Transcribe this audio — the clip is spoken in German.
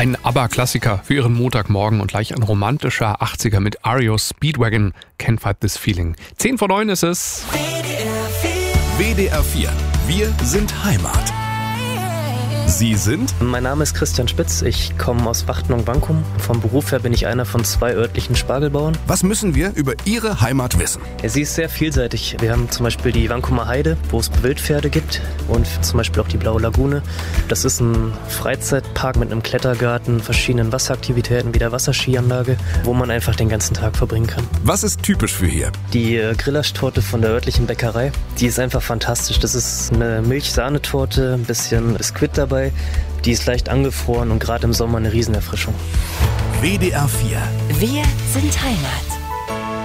Ein ABBA-Klassiker für Ihren Montagmorgen und gleich ein romantischer 80er mit REO Speedwagon, Can't Fight This Feeling. 10 vor 9 ist es. WDR 4. Wir sind Heimat. Sie sind? Mein Name ist Christian Spitz, ich komme aus Wachtnung-Wankum. Vom Beruf her bin ich einer von 2 örtlichen Spargelbauern. Was müssen wir über Ihre Heimat wissen? Sie ist sehr vielseitig. Wir haben zum Beispiel die Wankumer Heide, wo es Wildpferde gibt, und zum Beispiel auch die Blaue Lagune. Das ist ein Freizeitpark mit einem Klettergarten, verschiedenen Wasseraktivitäten wie der Wasserskianlage, wo man einfach den ganzen Tag verbringen kann. Was ist typisch für hier? Die Grillertorte von der örtlichen Bäckerei, die ist einfach fantastisch. Das ist eine Milch-Sahnetorte, ein bisschen Biskuit dabei. Die ist leicht angefroren und gerade im Sommer eine Riesenerfrischung. WDR 4. Wir sind Heimat.